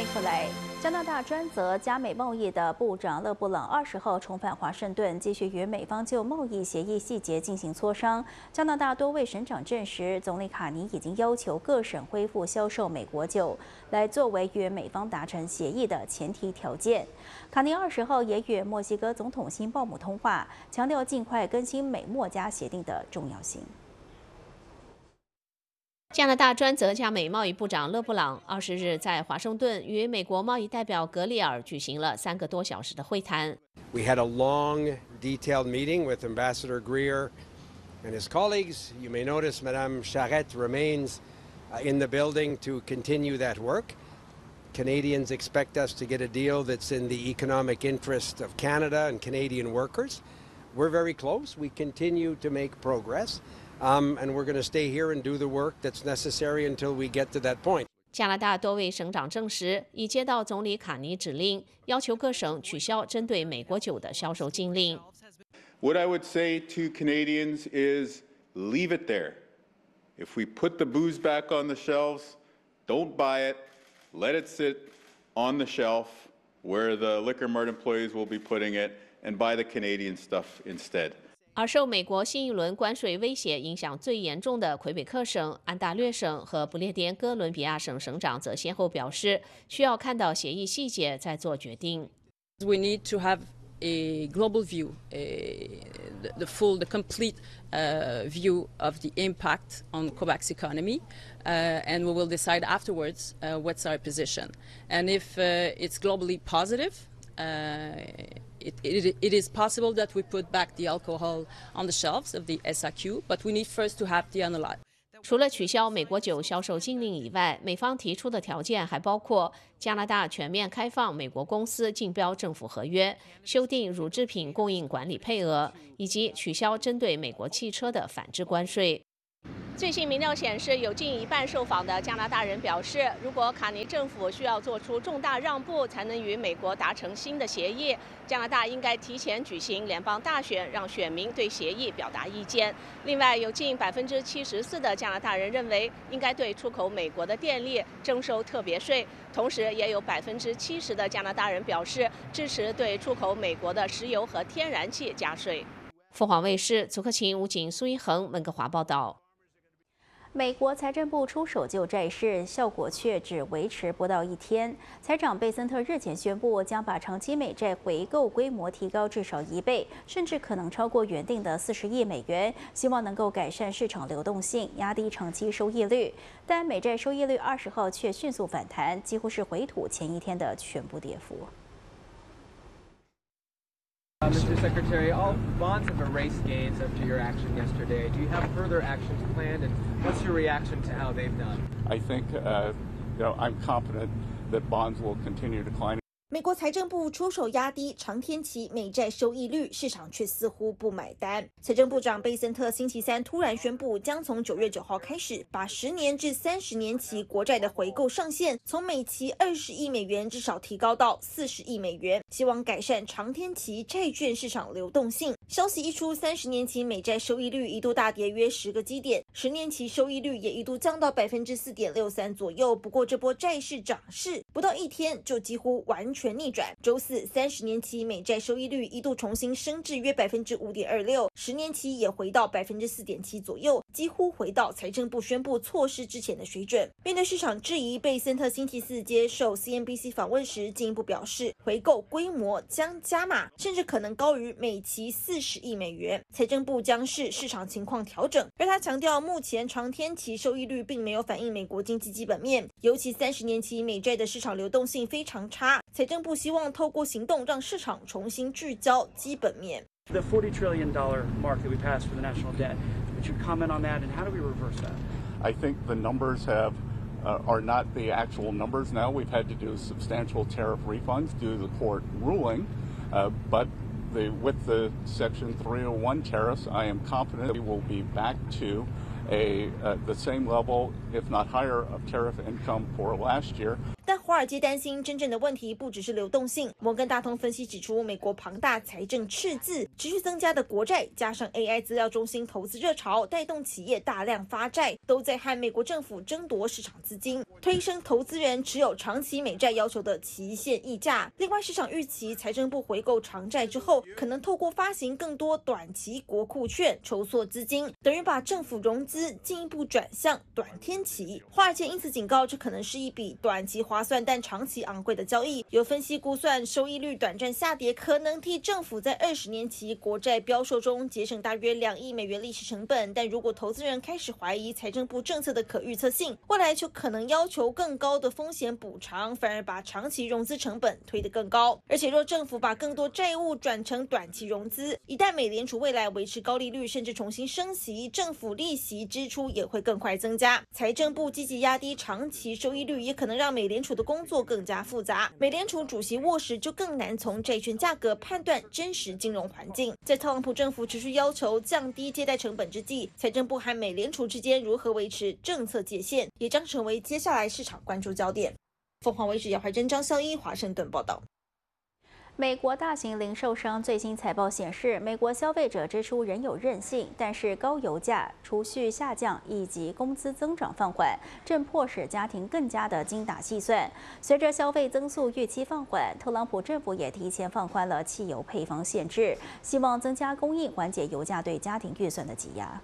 迎回来。加拿大专责加美贸易的部长勒布朗20号重返华盛顿，继续与美方就贸易协议细节进行磋商。加拿大多位省长证实，总理卡尼已经要求各省恢复销售美国酒，来作为与美方达成协议的前提条件。卡尼20号也与墨西哥总统辛鲍姆通话，强调尽快更新美墨加协定的重要性。 加拿大专责加美贸易部长勒布朗20日在华盛顿与美国贸易代表格里尔举行了3个多小时的会谈。 We had a long, detailed meeting with Ambassador Greer and his colleagues. You may notice Madame Charette remains in the building to continue that work. Canadians expect us to get a deal that's in the economic interest of Canada and Canadian workers. We're very close. We continue to make progress. And we're going to stay here and do the work that's necessary until we get to that point. 加拿大多位省长证实，已接到总理卡尼指令，要求各省取消针对美国酒的销售禁令。 What I would say to Canadians is leave it there. If we put the booze back on the shelves, don't buy it. Let it sit on the shelf where the Liquor Mart employees will be putting it, and buy the Canadian stuff instead. 而受美国新一轮关税威胁影响最严重的魁北克省、安大略省和不列颠哥伦比亚省省长则先后表示，需要看到协议细节再做决定。 We need to have a global view, the complete view of the impact on Quebec's economy, and we will decide afterwards what's our position. And if it's globally positive, it is possible that we put back the alcohol on the shelves of the SAQ, but we need first to have the analysis. 除了取消美国酒销售禁令以外，美方提出的条件还包括加拿大全面开放美国公司竞标政府合约、修订乳制品供应管理配额，以及取消针对美国汽车的反制关税。 最新民调显示，有近一半受访的加拿大人表示，如果卡尼政府需要做出重大让步才能与美国达成新的协议，加拿大应该提前举行联邦大选，让选民对协议表达意见。另外，有近74%的加拿大人认为应该对出口美国的电力征收特别税，同时也有70%的加拿大人表示支持对出口美国的石油和天然气加税。凤凰卫视祖克勤、吴景、苏一恒、温哥华报道。 美国财政部出手救债市，效果却只维持不到1天。财长贝森特日前宣布，将把长期美债回购规模提高至少1倍，甚至可能超过原定的40亿美元，希望能够改善市场流动性，压低长期收益率。但美债收益率20号却迅速反弹，几乎是回吐前1天的全部跌幅。 Mr. Secretary, all bonds have erased gains after your action yesterday. Do you have further actions planned, and what's your reaction to how they've done? I think, I'm confident that bonds will continue declining. 美国财政部出手压低长天期美债收益率，市场却似乎不买单。财政部长贝森特星期三突然宣布，将从9月9号开始，把10年至30年期国债的回购上限从每期20亿美元至少提高到40亿美元，希望改善长天期债券市场流动性。消息一出，30年期美债收益率一度大跌约10个基点，10年期收益率也一度降到4.63%左右。不过这波债市涨势不到1天就几乎完全逆转。周四，30年期美债收益率一度重新升至约5.26%，10年期也回到4.7%左右，几乎回到财政部宣布措施之前的水准。面对市场质疑，贝森特星期四接受 CNBC 访问时，进一步表示，回购规模将加码，甚至可能高于每期40亿美元。财政部将视市场情况调整，而他强调，目前长天期收益率并没有反映美国经济基本面，尤其30年期美债的市场流动性非常差。财政部希望透过行动让市场重新聚焦基本面。 The $40 trillion mark that we passed for the national debt. Would you comment on that, and how do we reverse that? I think the numbers are not the actual numbers now. We've had to do substantial tariff refunds due to the court ruling, but with the Section 301 tariffs, I am confident we will be back to the same level, if not higher, of tariff income for last year. 但华尔街担心真正的问题不只是流动性。摩根大通分析指出，美国庞大财政赤字、持续增加的国债，加上 AI 资料中心投资热潮，带动企业大量发债，都在和美国政府争夺市场资金，推升投资人持有长期美债要求的期限溢价。另外，市场预期财政部回购长债之后，可能透过发行更多短期国库券筹措资金，等于把政府融资进一步转向短天期。华尔街因此警告，这可能是一笔短期划算但长期昂贵的交易。有分析估算，收益率短暂下跌可能替政府在20年期国债标售中节省大约2亿美元历史成本。但如果投资人开始怀疑财政部政策的可预测性，未来就可能要求更高的风险补偿，反而把长期融资成本推得更高。而且若政府把更多债务转成短期融资，一旦美联储未来维持高利率，甚至重新升息，政府利息支出也会更快增加。财政部积极压低长期收益率，也可能让美联储的工作更加复杂。美联储主席沃什就更难从债券价格判断真实金融环境。在特朗普政府持续要求降低借贷成本之际，财政部和美联储之间如何维持政策界限，也将成为接下来市场关注焦点。凤凰卫视姚怀珍、张孝一华盛顿报道。 美国大型零售商最新财报显示，美国消费者支出仍有韧性，但是高油价、储蓄下降以及工资增长放缓，正迫使家庭更加的精打细算。随着消费增速预期放缓，特朗普政府也提前放宽了汽油配方限制，希望增加供应，缓解油价对家庭预算的挤压。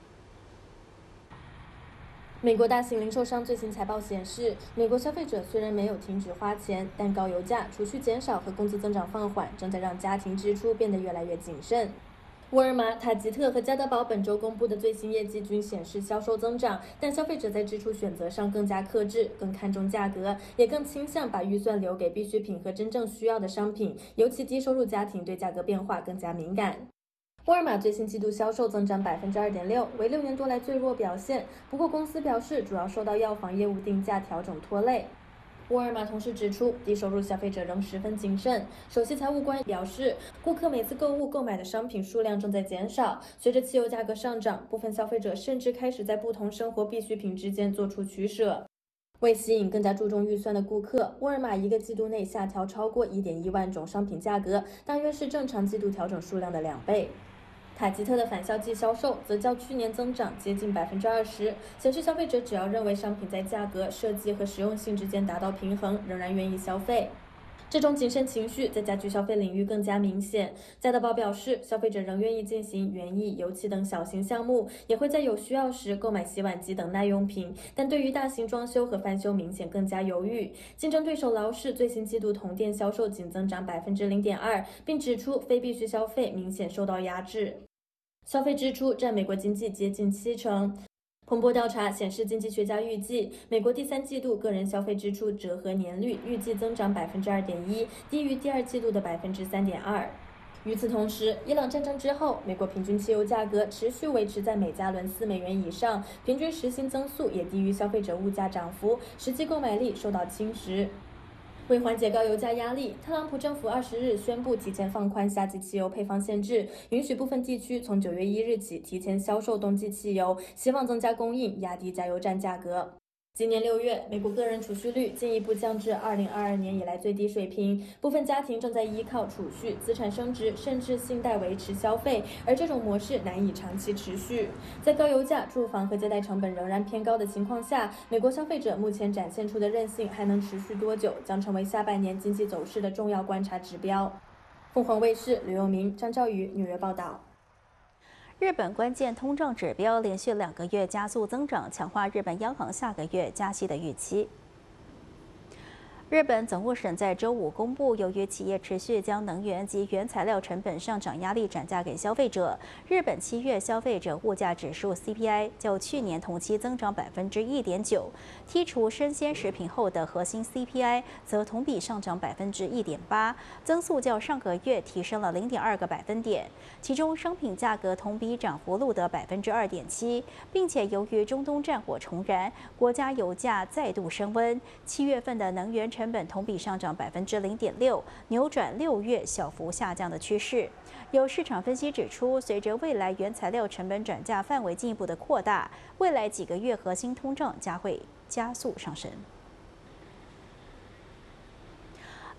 美国大型零售商最新财报显示，美国消费者虽然没有停止花钱，但高油价、储蓄减少和工资增长放缓，正在让家庭支出变得越来越谨慎。沃尔玛、塔吉特和家得宝本周公布的最新业绩均显示销售增长，但消费者在支出选择上更加克制，更看重价格，也更倾向把预算留给必需品和真正需要的商品，尤其低收入家庭对价格变化更加敏感。沃尔玛最新季度销售增长2.6%，为6年多来最弱表现。不过公司表示，主要受到药房业务定价调整拖累。沃尔玛同时指出，低收入消费者仍十分谨慎。首席财务官表示，顾客每次购买的商品数量正在减少。随着汽油价格上涨，部分消费者甚至开始在不同生活必需品之间做出取舍。为吸引更加注重预算的顾客，沃尔玛一个季度内下调超过1.1万种商品价格，大约是正常季度调整数量的2倍。塔吉特的返校季销售则较去年增长接近20%，显示消费者只要认为商品在价格、设计和实用性之间达到平衡，仍然愿意消费。这种谨慎情绪在家居消费领域更加明显。家得宝表示，消费者仍愿意进行园艺、油漆等小型项目，也会在有需要时购买洗碗机等耐用品，但对于大型装修和翻修明显更加犹豫。竞争对手劳氏最新季度同店销售仅增长0.2%，并指出非必需消费明显受到压制。消费支出占美国经济接近70%。彭博调查显示，经济学家预计，美国第3季度个人消费支出折合年率预计增长2.1%，低于第2季度的3.2%。与此同时，伊朗战争之后，美国平均汽油价格持续维持在每加仑4美元以上，平均时薪增速也低于消费者物价涨幅，实际购买力受到侵蚀。为缓解高油价压力，特朗普政府20日宣布提前放宽夏季汽油配方限制，允许部分地区从9月1日起提前销售冬季汽油，希望增加供应，压低加油站价格。今年6月，美国个人储蓄率进一步降至2022年以来最低水平，部分家庭正在依靠储蓄、资产升值甚至信贷维持消费，而这种模式难以长期持续。在高油价、住房和借贷成本仍然偏高的情况下，美国消费者目前展现出的韧性还能持续多久，将成为下半年经济走势的重要观察指标。凤凰卫视吕佑明、张兆宇纽约报道。 日本关键通胀指标连续2个月加速增长，强化日本央行下个月加息的预期。日本总务省在周五公布，由于企业持续将能源及原材料成本上涨压力转嫁给消费者，日本7月消费者物价指数 CPI 较去年同期增长1.9%，剔除生鲜食品后的核心 CPI 则同比上涨1.8%，增速较上个月提升了0.2个百分点。其中商品价格同比涨幅录得2.7%，并且由于中东战火重燃，国家油价再度升温，7月份的能源成本同比上涨0.6%，扭转6月小幅下降的趋势。有市场分析指出，随着未来原材料成本转嫁范围进一步的扩大，未来几个月核心通胀将会加速上升。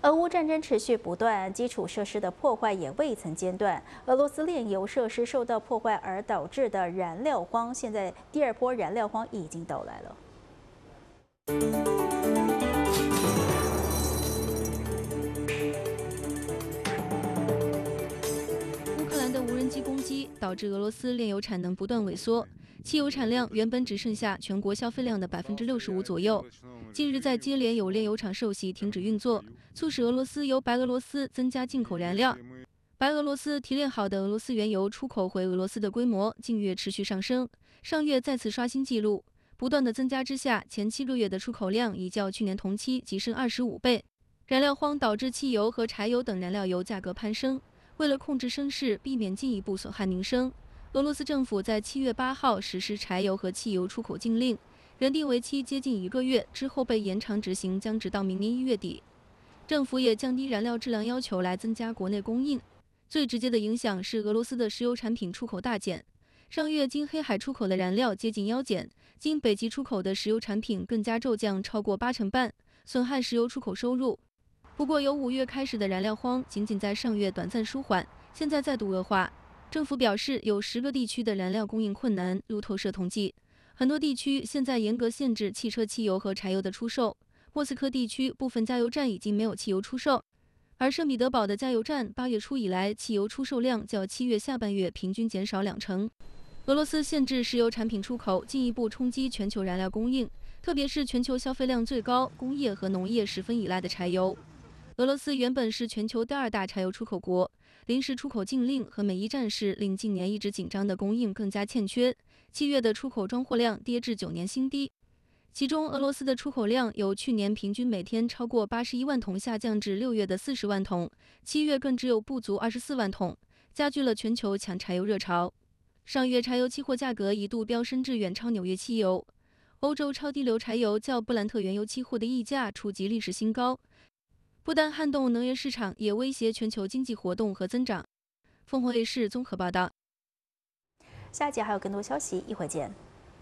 俄乌战争持续不断，基础设施的破坏也未曾间断。俄罗斯炼油设施受到破坏而导致的燃料荒，现在第二波燃料荒已经到来了。 乌克兰的无人机攻击导致俄罗斯炼油产能不断萎缩，汽油产量原本只剩下全国消费量的65%左右。近日，在接连有炼油厂受袭停止运作，促使俄罗斯由白俄罗斯增加进口燃料。白俄罗斯提炼好的俄罗斯原油出口回俄罗斯的规模近月持续上升，上月再次刷新纪录。不断的增加之下，前7个月的出口量已较去年同期急升25倍。燃料荒导致汽油和柴油等燃料油价格攀升。为了控制升势，避免进一步损害民生，俄罗斯政府在7月8号实施柴油和汽油出口禁令。原定为期接近1个月，之后被延长执行，将直到明年1月底。政府也降低燃料质量要求来增加国内供应。最直接的影响是俄罗斯的石油产品出口大减。上月经黑海出口的燃料接近腰减，经北极出口的石油产品更加骤降超过8成半，损害石油出口收入。不过，由5月开始的燃料荒仅仅在上月短暂舒缓，现在再度恶化。政府表示，有10个地区的燃料供应困难。路透社统计，很多地区现在严格限制汽车汽油和柴油的出售。莫斯科地区部分加油站已经没有汽油出售，而圣彼得堡的加油站8月初以来汽油出售量较7月下半月平均减少2成。俄罗斯限制石油产品出口，进一步冲击全球燃料供应，特别是全球消费量最高、工业和农业十分依赖的柴油。俄罗斯原本是全球第2大柴油出口国，临时出口禁令和美伊战事令近年一直紧张的供应更加欠缺。7月的出口装货量跌至9年新低，其中俄罗斯的出口量由去年平均每天超过81万桶下降至6月的40万桶，7月更只有不足24万桶，加剧了全球抢柴油热潮。上月柴油期货价格一度飙升至远超纽约期油，欧洲超低硫柴油较布兰特原油期货的溢价触及历史新高，不但撼动能源市场，也威胁全球经济活动和增长。凤凰卫视综合报道。 下一节还有更多消息，一会见。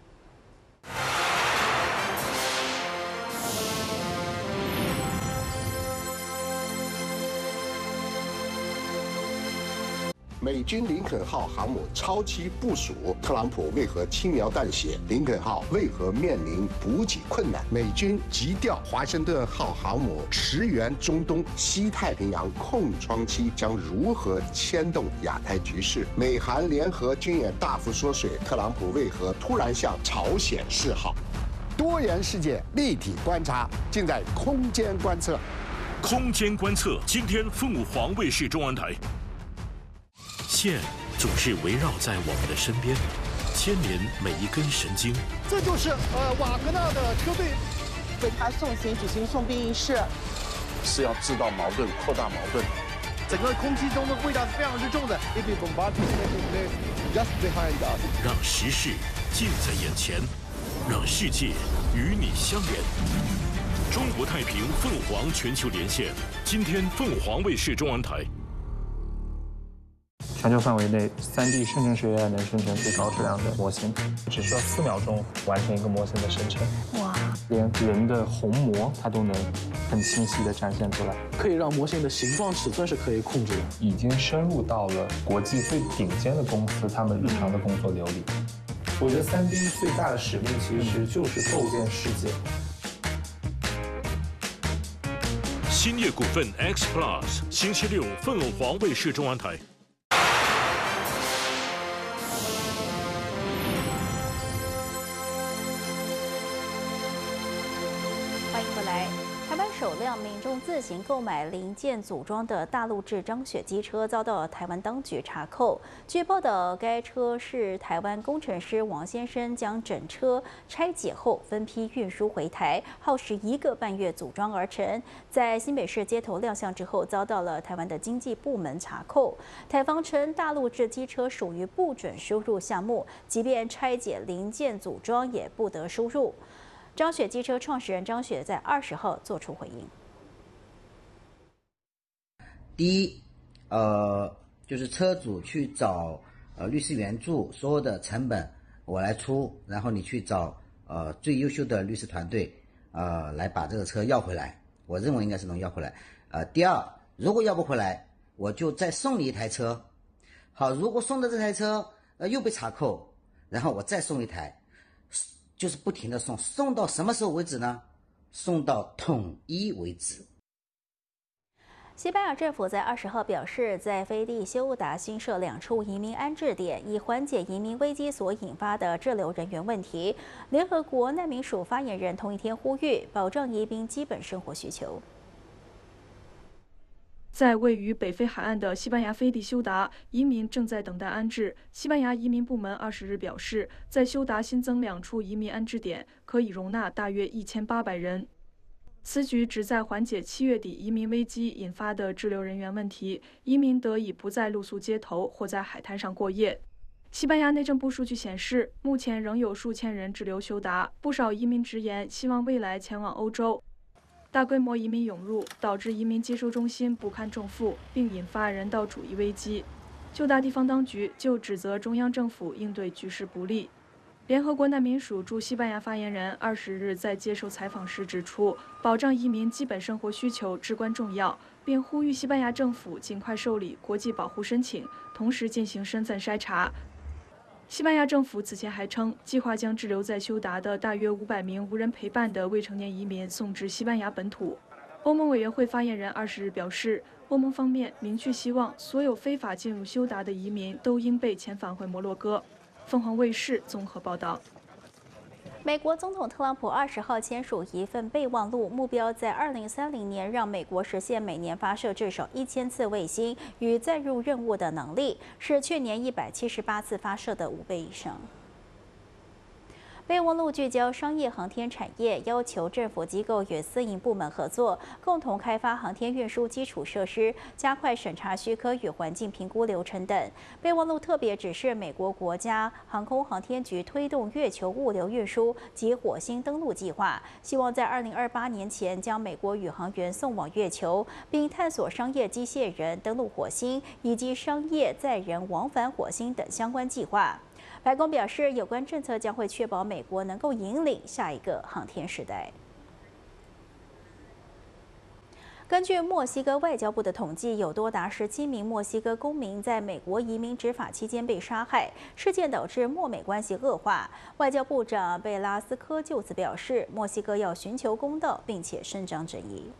美军林肯号航母超期部署，特朗普为何轻描淡写？林肯号为何面临补给困难？美军急调华盛顿号航母驰援中东，西太平洋空窗期将如何牵动亚太局势？美韩联合军演大幅缩水，特朗普为何突然向朝鲜示好？多元世界立体观察，尽在空间观测。 空间观测，今天凤凰卫视中文台。线总是围绕在我们的身边，牵连每一根神经。 这就是瓦格纳的车队为他送行举行送殡仪式， 是要制造矛盾、扩大矛盾。 整个空气中的味道是非常之重的。 让时事近在眼前，让世界与你相连。中国太平凤凰全球连线，今天凤凰卫视中文台。 全球范围内，3D 生成学 AI 能生成最高质量的模型，只需要4秒钟完成一个模型的生成。哇！连人的虹膜它都能很清晰地展现出来， 可以让模型的形状、尺寸是可以控制的， 已经深入到了国际最顶尖的公司他们日常的工作流里。我觉得3D 最大的使命其实就是构建世界。 兴业股份 X Plus， 星期六凤凰卫视中文台。 首辆民众自行购买零件组装的大陆制张雪机车遭到台湾当局查扣。据报道，该车是台湾工程师王先生将整车拆解后分批运输回台，耗时1个半月组装而成。在新北市街头亮相之后，遭到了台湾的经济部门查扣。台方称，大陆制机车属于不准输入项目，即便拆解零件组装也不得输入。张雪机车创始人张雪在20号做出回应。 第一，就是车主去找律师援助，所有的成本我来出，然后你去找最优秀的律师团队来把这个车要回来。我认为应该是能要回来。 第二，如果要不回来，我就再送你一台车。好，如果送的这台车又被查扣，然后我再送一台，就是不停的送，送到什么时候为止呢？送到统一为止。 西班牙政府在20号表示，在飞地休达新设2处移民安置点，以缓解移民危机所引发的滞留人员问题。联合国难民署发言人同一天呼吁，保障移民基本生活需求。 在位于北非海岸的西班牙飞地休达，移民正在等待安置。西班牙移民部门20日表示，在休达新增2处移民安置点，可以容纳大约1800人。此举旨在缓解7月底移民危机引发的滞留人员问题，移民得以不再露宿街头或在海滩上过夜。西班牙内政部数据显示，目前仍有数千人滞留休达，不少移民直言希望未来前往欧洲。大规模移民涌入，导致移民接收中心不堪重负，并引发人道主义危机。休达地方当局就指责中央政府应对局势不利。联合国难民署驻西班牙发言人20日在接受采访时指出，保障移民基本生活需求至关重要，并呼吁西班牙政府尽快受理国际保护申请，同时进行身份筛查。西班牙政府此前还称，计划将滞留在休达的大约500名无人陪伴的未成年移民送至西班牙本土。欧盟委员会发言人20日表示，欧盟方面明确希望所有非法进入休达的移民都应被遣返回摩洛哥。凤凰卫视综合报道。 美国总统特朗普20号签署一份备忘录，目标在2030年让美国实现每年发射至少1000次卫星与载入任务的能力，是去年178次发射的5倍以上。备忘录聚焦商业航天产业，要求政府机构与私营部门合作，共同开发航天运输基础设施，加快审查许可与环境评估流程等。备忘录特别指示美国国家航空航天局推动月球物流运输及火星登陆计划，希望在2028年前将美国宇航员送往月球，并探索商业机械人登陆火星以及商业载人往返火星等相关计划。白宫表示，有关政策将会确保美国能够引领下一个航天时代。根据墨西哥外交部的统计，有多达17名墨西哥公民在美国移民执法期间被杀害，事件导致墨美关系恶化。外交部长贝拉斯科就此表示，墨西哥要寻求公道，并且伸张正义。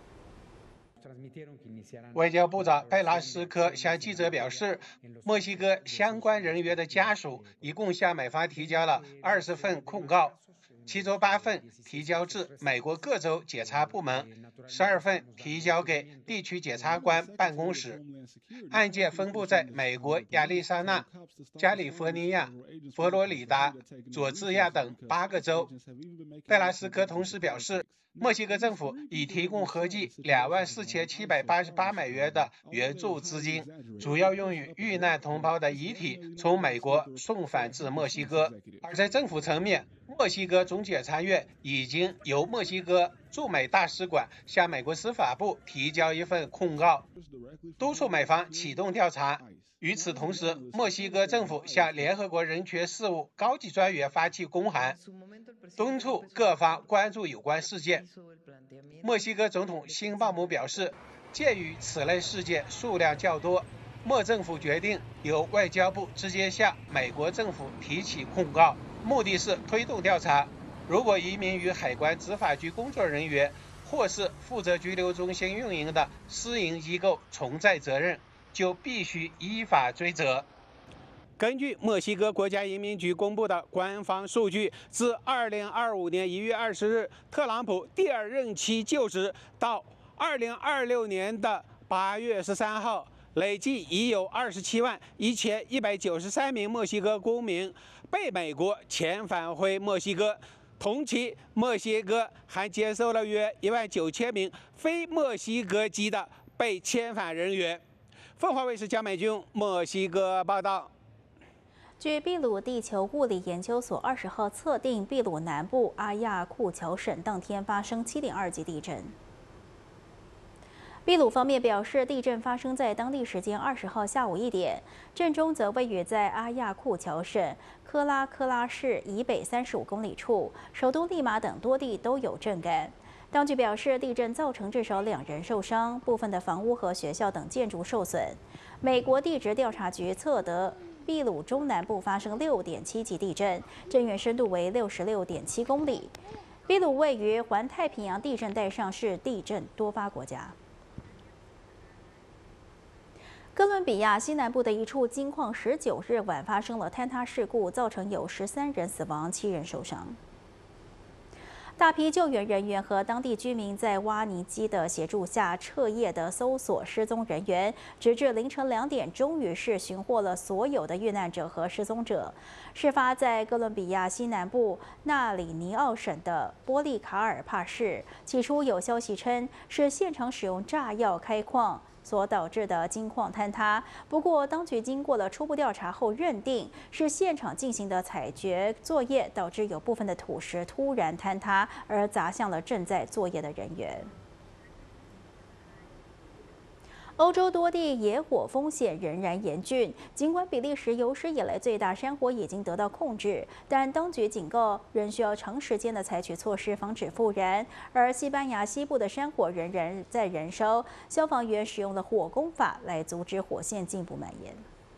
外交部长贝拉斯科向记者表示，墨西哥相关人员的家属一共向美方提交了20份控告，其中8份提交至美国各州检察部门，12份提交给地区检察官办公室。案件分布在美国亚利桑那、加利福尼亚、佛罗里达、佐治亚等8个州。贝拉斯科同时表示，墨西哥政府已提供合计24788美元的援助资金，主要用于遇难同胞的遗体从美国送返至墨西哥。而在政府层面，墨西哥总检察院已经由墨西哥驻美大使馆向美国司法部提交一份控告，督促美方启动调查。与此同时，墨西哥政府向联合国人权事务高级专员发起公函，敦促各方关注有关事件。墨西哥总统辛鲍姆表示，鉴于此类事件数量较多，墨政府决定由外交部直接向美国政府提起控告，目的是推动调查。如果移民与海关执法局工作人员或是负责拘留中心运营的私营机构存在责任，就必须依法追责。根据墨西哥国家移民局公布的官方数据，自2025年1月20日特朗普第2任期就职到2026年的8月13号，累计已有271193名墨西哥公民被美国遣返回墨西哥。同期，墨西哥还接收了约19000名非墨西哥籍的被遣返人员。凤凰卫视江美君墨西哥报道。 据秘鲁地球物理研究所20号测定，秘鲁南部阿亚库乔省当天发生7.2级地震。秘鲁方面表示，地震发生在当地时间20号下午1点，震中则位于在阿亚库乔省科拉科拉市以北35公里处，首都利马等多地都有震感。 当局表示，地震造成至少2人受伤，部分的房屋和学校等建筑受损。美国地质调查局测得秘鲁中南部发生6.7级地震，震源深度为66.7公里。秘鲁位于环太平洋地震带上，是地震多发国家。哥伦比亚西南部的一处金矿19日晚发生了坍塌事故，造成有13人死亡，7人受伤。大批救援人员和当地居民在挖泥机的协助下彻夜的搜索失踪人员，直至凌晨2点，终于是寻获了所有的遇难者和失踪者。事发在哥伦比亚西南部纳里尼奥省的波利卡尔帕市，起初有消息称是现场使用炸药开矿所导致的金矿坍塌。不过，当局经过了初步调查后，认定是现场进行的采掘作业导致有部分的土石突然坍塌，而砸向了正在作业的人员。欧洲多地野火风险仍然严峻，尽管比利时有史以来最大山火已经得到控制，但当局警告仍需要长时间的采取措施防止复燃。而西班牙西部的山火仍然在燃烧，消防员使用了火攻法来阻止火线进一步蔓延。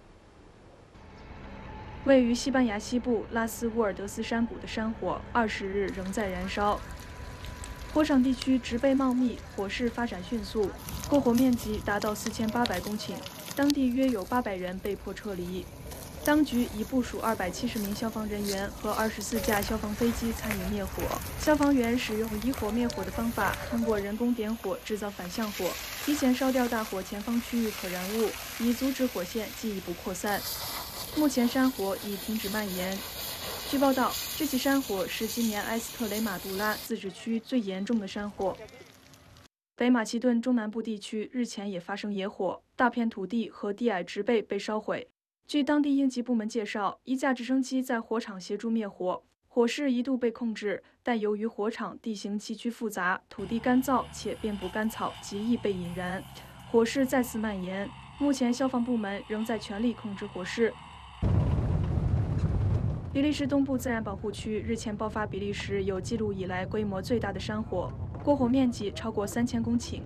位于西班牙西部拉斯沃尔德斯山谷的山火20日仍在燃烧。火场地区植被茂密，火势发展迅速，过火面积达到4800公顷，当地约有800人被迫撤离。当局已部署270名消防人员和24架消防飞机参与灭火。消防员使用以火灭火的方法，通过人工点火制造反向火，提前烧掉大火前方区域可燃物，以阻止火线进一步扩散。目前山火已停止蔓延。据报道，这起山火是今年埃斯特雷马杜拉自治区最严重的山火。北马其顿中南部地区日前也发生野火，大片土地和低矮植被被烧毁。据当地应急部门介绍，一架直升机在火场协助灭火，火势一度被控制，但由于火场地形崎岖复杂，土地干燥且遍布干草，极易被引燃，火势再次蔓延。目前消防部门仍在全力控制火势。比利时东部自然保护区日前爆发比利时有记录以来规模最大的山火，过火面积超过3000公顷，